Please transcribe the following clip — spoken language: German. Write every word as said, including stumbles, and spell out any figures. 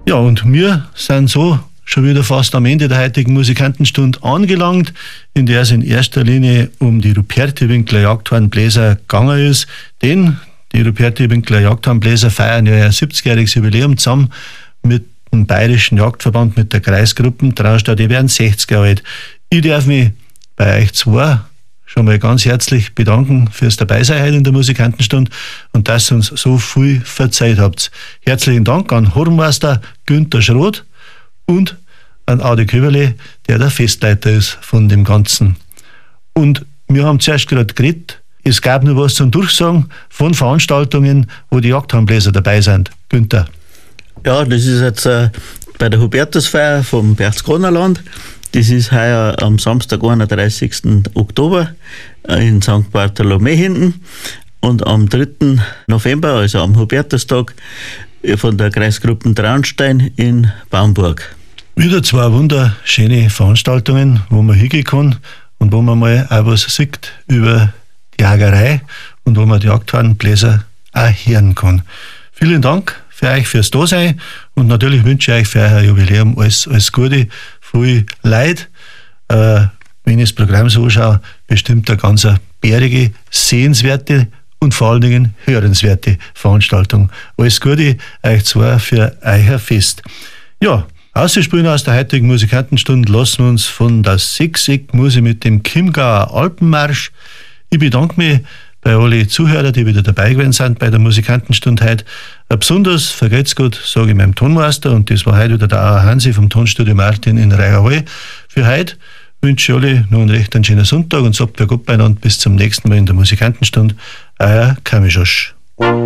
Ja, und wir sind so schon wieder fast am Ende der heutigen Musikantenstunde angelangt, in der es in erster Linie um die Ruperti-Winkler Jagdhornbläser gegangen ist. Denn die Ruperti-Winkler Jagdhornbläser feiern ja ihr siebzigjähriges Jubiläum zusammen mit dem Bayerischen Jagdverband, mit der Kreisgruppe Traunstein. Die werden sechzig Jahre alt. Ich darf mich bei euch zwei schon mal ganz herzlich bedanken fürs Dabeisein heute in der Musikantenstunde und dass ihr uns so viel verzeiht habt. Herzlichen Dank an Hornmeister Günther Schroth und an Adi Köberle, der der Festleiter ist von dem Ganzen. Und wir haben zuerst gerade geredet, es gab noch was zum Durchsagen von Veranstaltungen, wo die Jagdhornbläser dabei sind. Günther. Ja, das ist jetzt äh, bei der Hubertusfeier vom Berchtesgadenerland. Das ist heuer am Samstag, einunddreißigsten Oktober äh, in Sankt Bartholomew hinten. Und am dritten November, also am Hubertustag, äh, von der Kreisgruppe Traunstein in Baumburg. Wieder zwei wunderschöne Veranstaltungen, wo man hingehen kann und wo man mal auch was sieht über die Jagerei und wo man die Jagdhornbläser auch hören kann. Vielen Dank für euch fürs Dasein und natürlich wünsche ich euch für euer Jubiläum alles, alles Gute, viel Leid. Äh, wenn ich das Programm so anschaue, bestimmt eine ganz bärige, sehenswerte und vor allen Dingen hörenswerte Veranstaltung. Alles Gute euch zwei für euer Fest. Ja, auszuspielen aus der heutigen Musikantenstunde lassen wir uns von der Sechseck-Musik mit dem Chiemgauer Alpenmarsch. Ich bedanke mich bei allen Zuhörern, die wieder dabei gewesen sind bei der Musikantenstunde heute. Besonders, vergelt's gut, sage ich meinem Tonmeister, und das war heute wieder der Auer Hansi vom Tonstudio Martin in Reiherhall. Für heute wünsche ich alle noch einen recht einen schönen Sonntag und sagt für Gott beieinander bis zum nächsten Mal in der Musikantenstunde. Euer Kamischosch.